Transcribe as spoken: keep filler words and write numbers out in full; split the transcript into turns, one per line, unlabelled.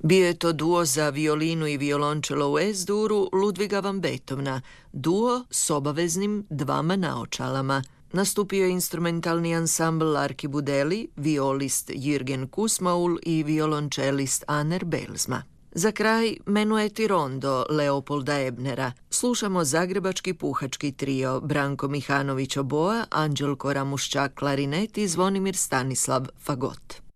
Bio je to duo za violinu i violončelo u Es-duru Ludviga van Beethovena, duo s obaveznim dvama naočalama. Nastupio je instrumentalni ansambl Arki Budeli, violist Jürgen Kussmaul i violončelist Aner Belsma. Za kraj Menueti Rondo Leopolda Ebnera. Slušamo zagrebački puhački trio Branko Mihanović oboa, Anđelko Ramuščak klarinet i Zvonimir Stanislav fagot.